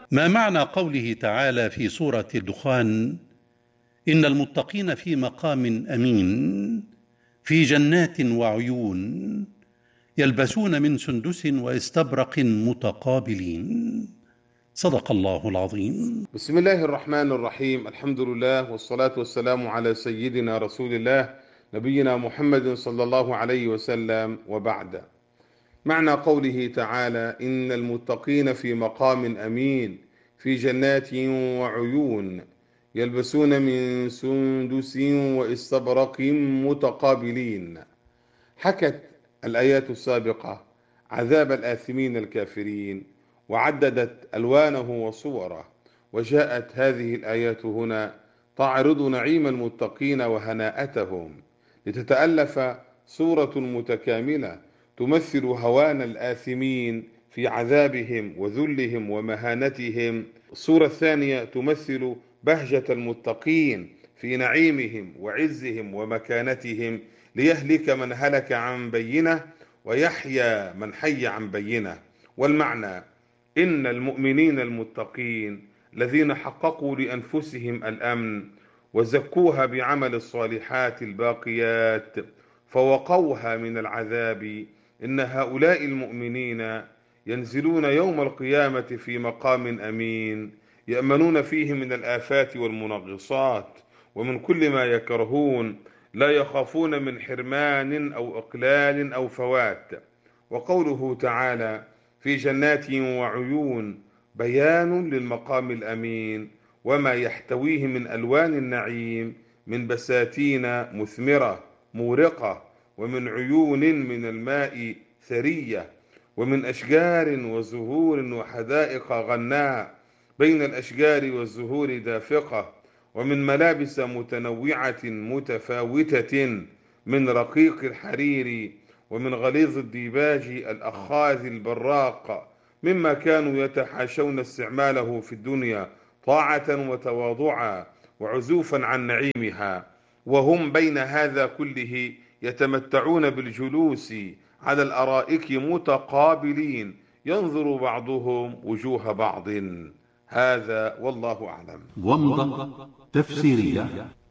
ما معنى قوله تعالى في سورة الدخان: إن المتقين في مقام أمين في جنات وعيون يلبسون من سندس واستبرق متقابلين؟ صدق الله العظيم. بسم الله الرحمن الرحيم. الحمد لله والصلاة والسلام على سيدنا رسول الله نبينا محمد صلى الله عليه وسلم، وبعد. معنى قوله تعالى: إن المتقين في مقام أمين في جنات وعيون يلبسون من سندس واستبرق متقابلين. حكت الآيات السابقة عذاب الآثمين الكافرين، وعددت ألوانه وصوره، وجاءت هذه الآيات هنا تعرض نعيم المتقين وهناءتهم، لتتألف صورة متكاملة تمثل هوان الآثمين في عذابهم وذلهم ومهانتهم. الصورة الثانية تمثل بهجة المتقين في نعيمهم وعزهم ومكانتهم، ليهلك من هلك عن بينه ويحيى من حي عن بينه. والمعنى: إن المؤمنين المتقين الذين حققوا لأنفسهم الأمن وزكوها بعمل الصالحات الباقيات فوقوها من العذاب، إن هؤلاء المؤمنين ينزلون يوم القيامة في مقام أمين يأمنون فيه من الآفات والمنغصات ومن كل ما يكرهون، لا يخافون من حرمان أو إقلال أو فوات. وقوله تعالى: في جنات وعيون بيان للمقام الأمين وما يحتويه من ألوان النعيم، من بساتين مثمرة مورقة، ومن عيون من الماء ثرية، ومن أشجار وزهور وحدائق غناء بين الأشجار والزهور دافقة، ومن ملابس متنوعة متفاوتة، من رقيق الحرير ومن غليظ الديباج الأخاذ البراق، مما كانوا يتحاشون استعماله في الدنيا طاعة وتواضعا وعزوفا عن نعيمها، وهم بين هذا كله يتمتعون بالجلوس على الأرائك متقابلين ينظر بعضهم وجوه بعض. هذا والله أعلم. ومضة تفسيرية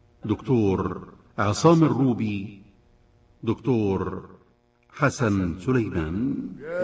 دكتور عصام الروبي، دكتور حسن سليمان.